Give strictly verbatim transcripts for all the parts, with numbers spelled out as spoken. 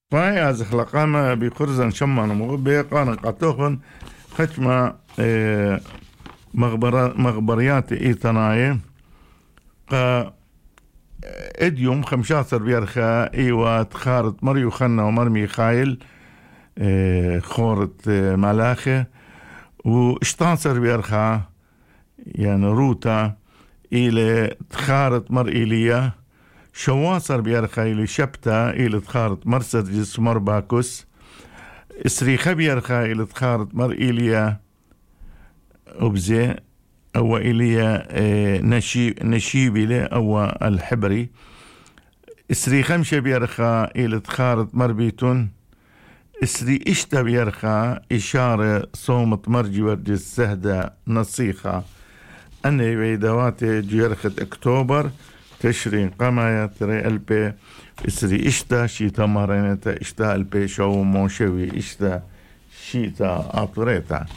فاي از خلقانا بقرزن شمان مغبي قانا قطوخن خشما اه مغبريات ايتناي قا اديوم خمشاتر بيرخا ايوات خارط مريو خنا ومرمي خايل اه خورت اه ملاخه واشتانسر بيرخا يعني روتا إلى تخارط مر إيليا شواصر بيرخا إلى شبتا إلى تخارط مرسدس مر باكوس إسريخة بيرخا إلى تخارط مر إيليا أبزي أو إيليا نشيب نشيبي أو الحبري إسري خمشة بيرخا إلى تخارط مر بيتون إسري إشتا بيرخا إشارة صومت مرجي ورجس سهدة نصيخة أني بيدوات جيرخة أكتوبر تشرين قمايا تري ألبي إسري إشتا شيتا مارينتا إشتا ألبي شو موشوي إشتا شيتا أطريتا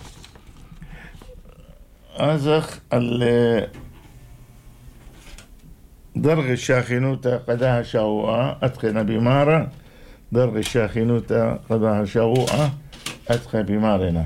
أزخ اللي درغ الشاخنوتا قداها شاوة أتخن بمارة درغ الشاخنوتا قداها شاوة أتخن بمارنا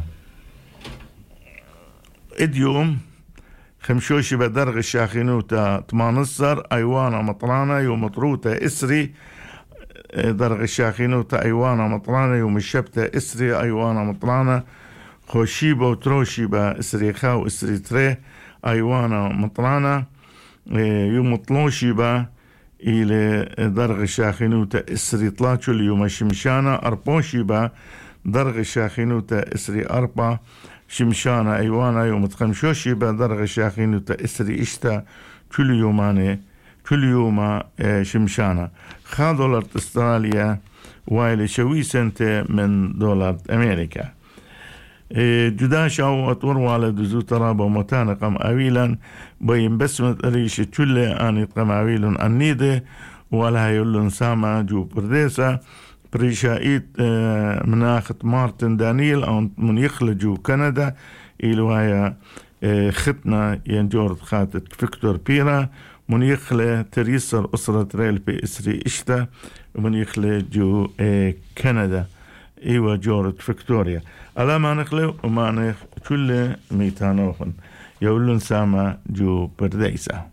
إديوم خمشوشي بدرغ الشاخنوتا تمانصر أيوانا مطرانا يوم مطروتا إسري درغ الشاخنوتا أيوانا مطرانا يوم الشبتا إسري أيوانا مطرانا خوشيبا وتروشيبا إسري خاو إسري تري أيوانا مطرانا يوم طلوشيبا إلى درغ الشاخنوتا إسري طلاتشو اليوم شمشانا أربوشيبا درغ الشاخنوتا إسري أربا شمشانا أيوانا يوم تخمشوشي بدرغ شاخين وتأسري إشتا كل يوماني كل يوم شمشانا خا دولار استراليا وايل شوي سنتي من دولار أمريكا جدا شاو أطور والد زو ترابا متانا قم أويلا بين بسمة ريش كل آني قم أويلن أنيده ولا يولن ساما جو برديسا بريشايت مناخت مارتن دانيل أو من يخلجوا كندا إلوايا ختنا ينجورد خاتت فيكتور بيرا من يخلى تريسر أسرة ريل بي إسري إشتا ومن يخلجوا كندا إيوا جورد فيكتوريا ألا ما نخلو وما نخ كل ميتانوخن يولون ساما جو برديسا